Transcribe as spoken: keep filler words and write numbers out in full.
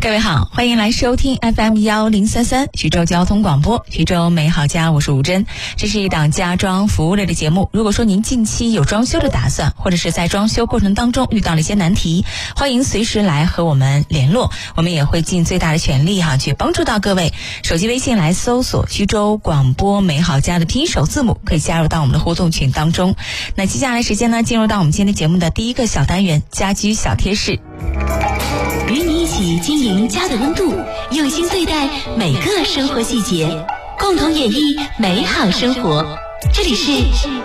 各位好，欢迎来收听 F M 一零三三徐州交通广播，徐州美好家，我是吴珍。这是一档家装服务类的节目。如果说您近期有装修的打算，或者是在装修过程当中遇到了一些难题，欢迎随时来和我们联络，我们也会尽最大的全力哈去帮助到各位。手机微信来搜索徐州广播美好家的拼音首字母，可以加入到我们的互动群当中。那接下来时间呢，进入到我们今天节目的第一个小单元，家居小贴士。 与你一起经营家的温度，用心对待每个生活细节，共同演绎美好生活。这里是